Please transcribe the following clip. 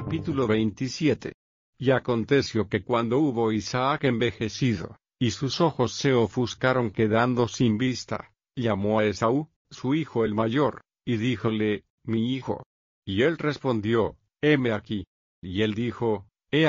Capítulo 27. Y aconteció que cuando hubo Isaac envejecido, y sus ojos se ofuscaron quedando sin vista, llamó a Esaú, su hijo el mayor, y díjole: Mi hijo. Y él respondió: Heme aquí. Y él dijo: